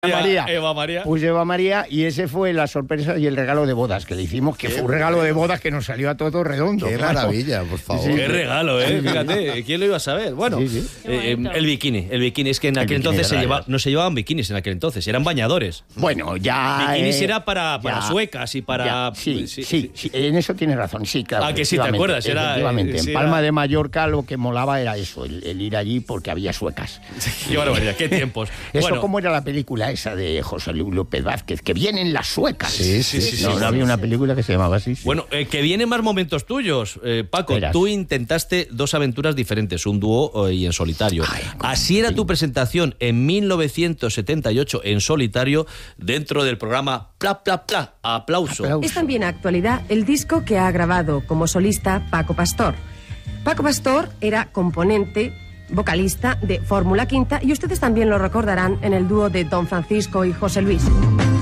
María. Eva María. Puse Eva María y ese fue la sorpresa y el regalo de bodas que le hicimos, que fue un regalo de bodas que nos salió a todos redondo. Qué claro. maravilla, por favor. Sí. Qué regalo, fíjate, ¿quién lo iba a saber? Bueno, Sí. el bikini, es que en aquel entonces no se llevaban bikinis en aquel entonces, eran bañadores. Bueno, ya... Bikinis era para ya, suecas y para... ya, sí, en eso tienes razón, sí, claro. Ah, que sí, ¿te acuerdas? Efectivamente, sí, en Palma de Mallorca lo que molaba era eso, el ir allí porque había suecas. Qué barbaridad, qué tiempos. Eso, Bueno, ¿cómo era la película esa de José Luis López Vázquez? Que vienen las suecas. Sí. No había una película que se llamaba así. Sí. Bueno, que vienen más momentos tuyos, Paco. Verás. Tú intentaste dos aventuras diferentes, un dúo y en solitario. Así era tu presentación en 1978 en solitario dentro del programa Pla, Pla, Pla, Aplauso. Es también actualidad el disco que ha grabado como solista Paco Pastor. Paco Pastor era componente, vocalista de Fórmula Quinta y ustedes también lo recordarán en el dúo de Don Francisco y José Luis.